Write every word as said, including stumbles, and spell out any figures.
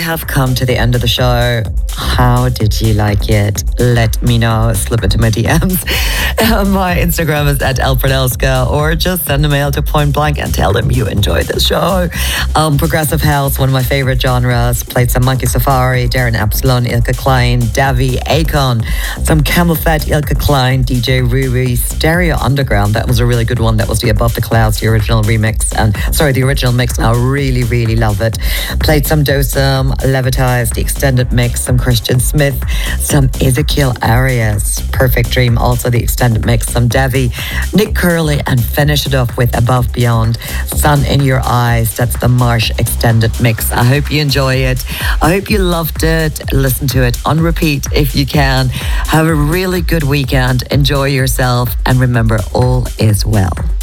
have come to the end of the show. How did you like it? Let me know. Slip into my D Ms. My Instagram is at elpernelska, or just send a mail to Point Blank and tell them you enjoyed the show. Um, progressive house, one of my favorite genres. Played some Monkey Safari, Darren Epsilon, Ilka Klein, Davy, Akon, some Camel Fat, Ilka Klein, D J Ruri, Stereo Underground. That was a really good one. That was the Above the Clouds, the original remix, and sorry, the original mix. I really, really love it. Played some Dosum, Levitize, the extended mix, some Christian Smith, some Ezekiel Arias, Perfect Dream, also the extended mix, some Devi, Nick Curley, and finish it off with Above Beyond, Sun in Your Eyes. That's the Marsh extended mix. I hope you enjoy it. I hope you loved it. Listen to it on repeat if you can. Have a really good weekend. Enjoy yourself, and remember, all is well.